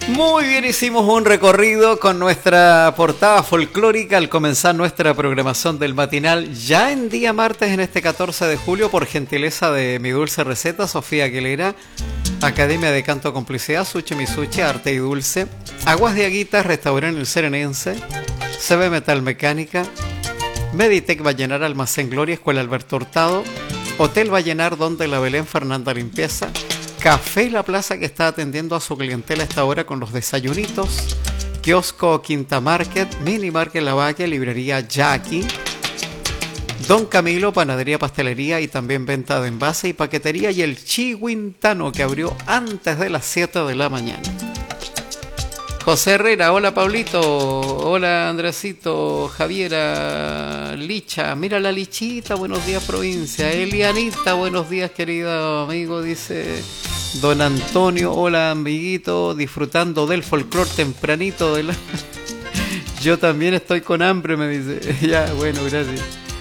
Muy bien, hicimos un recorrido con nuestra portada folclórica al comenzar nuestra programación del matinal ya en día martes en este 14 de julio por gentileza de Mi Dulce Receta, Sofía Aguilera, Academia de Canto Complicidad, Suche Misuche, Arte y Dulce, Aguas de Aguita, Restaurante El Serenense, CB Metal Mecánica, Meditec Vallenar, Almacén Gloria, Escuela Alberto Hurtado, Hotel Vallenar, Donde la Belén, Fernanda Limpieza, Café La Plaza, que está atendiendo a su clientela a esta hora con los desayunitos, Kiosco Quinta Market, Mini Market La Valle, Librería Jackie, Don Camilo, Panadería, Pastelería y también venta de envase y paquetería, y el Chihuintano, que abrió antes de las 7 de la mañana. José Herrera, hola Pablito, hola Andresito, Javiera, Licha, mira la Lichita, buenos días provincia, Elianita, buenos días querido amigo, dice Don Antonio, hola amiguito, disfrutando del folclor tempranito de la... Yo también estoy con hambre, me dice, ya, bueno, gracias.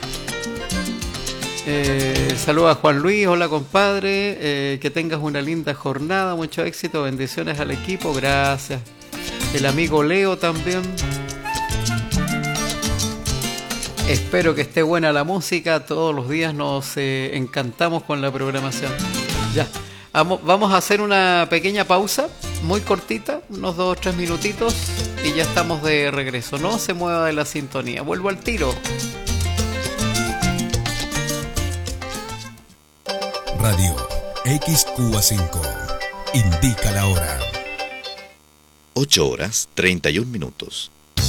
Saludos a Juan Luis, hola compadre, que tengas una linda jornada, mucho éxito, bendiciones al equipo, gracias. El amigo Leo también. Espero que esté buena la música. Todos los días nos encantamos con la programación. Ya, vamos a hacer una pequeña pausa, muy cortita, unos 2 o 3 minutitos, y ya estamos de regreso. No se mueva de la sintonía. Vuelvo al tiro. Radio XQA5 indica la hora. 8:31.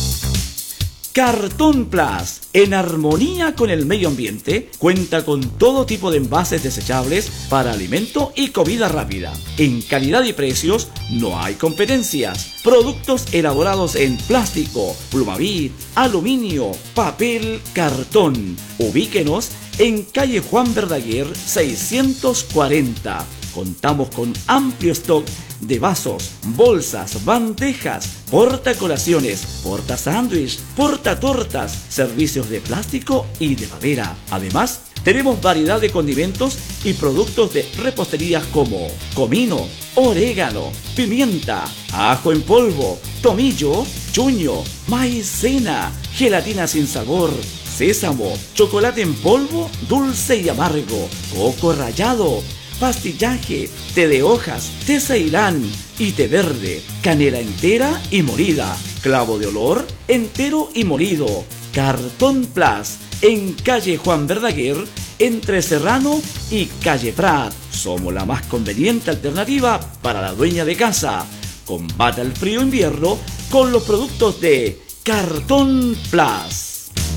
Cartón Plus, en armonía con el medio ambiente, cuenta con todo tipo de envases desechables para alimento y comida rápida. En calidad y precios no hay competencias. Productos elaborados en plástico, plumavit, aluminio, papel, cartón. Ubíquenos en calle Juan Verdaguer 640. Contamos con amplio stock de vasos, bolsas, bandejas, portacolaciones, portasándwich, portatortas, servicios de plástico y de madera. Además, tenemos variedad de condimentos y productos de repostería como comino, orégano, pimienta, ajo en polvo, tomillo, chuño, maicena, gelatina sin sabor, sésamo, chocolate en polvo, dulce y amargo, coco rallado, pastillaje, té de hojas, té ceilán y té verde, canela entera y molida, clavo de olor entero y molido. Cartón Plus, en calle Juan Verdaguer, entre Serrano y calle Prat. Somos la más conveniente alternativa para la dueña de casa. Combata el frío invierno con los productos de Cartón Plus.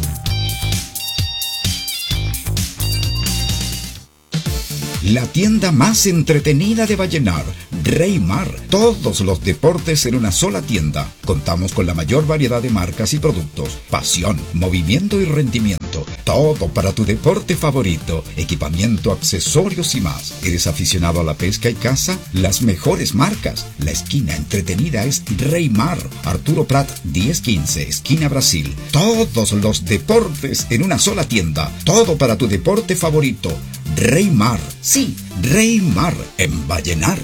La tienda más entretenida de Vallenar, Reymar. Todos los deportes en una sola tienda. Contamos con la mayor variedad de marcas y productos. Pasión, movimiento y rendimiento. Todo para tu deporte favorito. Equipamiento, accesorios y más. ¿Eres aficionado a la pesca y caza? Las mejores marcas. La esquina entretenida es Reymar. Arturo Prat 1015, esquina Brasil. Todos los deportes en una sola tienda. Todo para tu deporte favorito. Reymar. Sí, Reymar en Vallenar.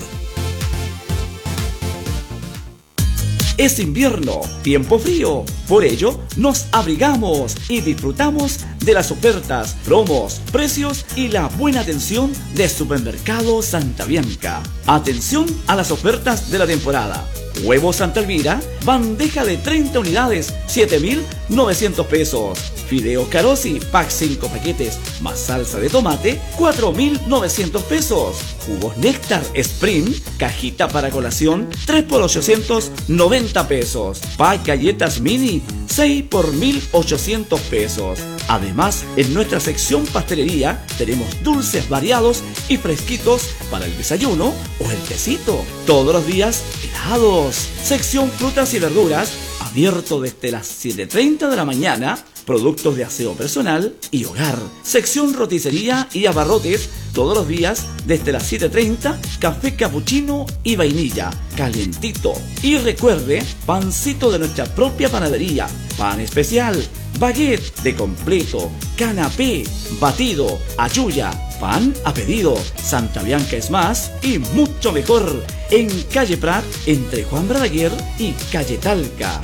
Es invierno, tiempo frío. Por ello, nos abrigamos y disfrutamos de las ofertas, promos, precios y la buena atención de Supermercado Santa Bianca. Atención a las ofertas de la temporada. Huevo Santa Elvira, bandeja de 30 unidades, 7.900 pesos. Fideo Carosi, pack 5 paquetes, más salsa de tomate, 4.900 pesos. Jugos Néctar Sprint, cajita para colación, 3 por 890 pesos. Pack galletas mini, 6 por 1.800 pesos. Además, en nuestra sección pastelería tenemos dulces variados y fresquitos para el desayuno o el tecito. Todos los días helados. Sección frutas y verduras, abierto desde las 7:30 de la mañana. Productos de aseo personal y hogar. Sección roticería y abarrotes Todos los días, desde las 7:30, café capuchino y vainilla, calientito. Y recuerde, pancito de nuestra propia panadería, pan especial, baguette de completo, canapé, batido, ayuya, pan a pedido, Santa Bianca es más y mucho mejor. En calle Prat, entre Juan Balaguer y calle Talca.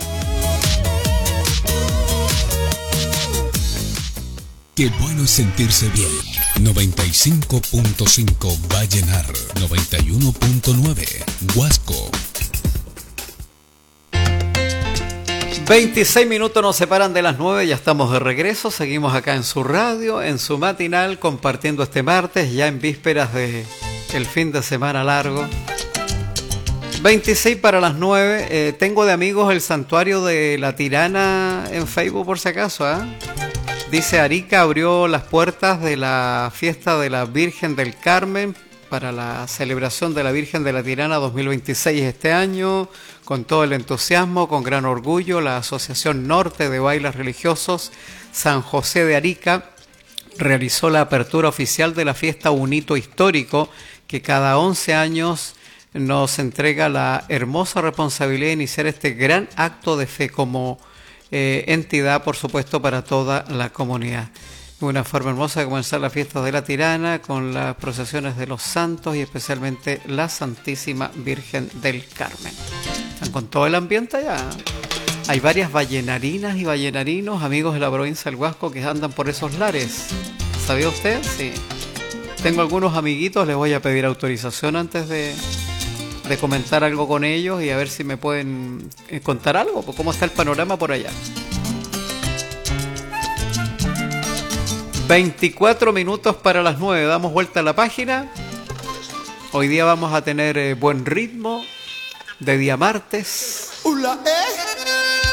Qué bueno es sentirse bien. 95.5 Vallenar, 91.9 Huasco. 26 minutos nos separan de las 9, ya estamos de regreso, seguimos acá en su radio, en su matinal, compartiendo este martes, ya en vísperas de el fin de semana largo. 26 para las 9, tengo de amigos el Santuario de la Tirana en Facebook por si acaso, Dice: Arica abrió las puertas de la fiesta de la Virgen del Carmen para la celebración de la Virgen de la Tirana 2026 este año, con todo el entusiasmo, con gran orgullo. La Asociación Norte de Bailes Religiosos San José de Arica realizó la apertura oficial de la fiesta, un hito histórico que cada 11 años nos entrega la hermosa responsabilidad de iniciar este gran acto de fe como entidad, por supuesto, para toda la comunidad. Una forma hermosa de comenzar la fiesta de la Tirana con las procesiones de los santos y especialmente la Santísima Virgen del Carmen. Están con todo el ambiente allá. Hay varias vallenarinas y vallenarinos, amigos de la provincia del Huasco, que andan por esos lares. ¿Sabía usted? Sí. Tengo algunos amiguitos, les voy a pedir autorización antes de comentar algo con ellos y a ver si me pueden contar algo, cómo está el panorama por allá. 24 minutos para las 9, damos vuelta a la página. Hoy día vamos a tener buen ritmo de día martes.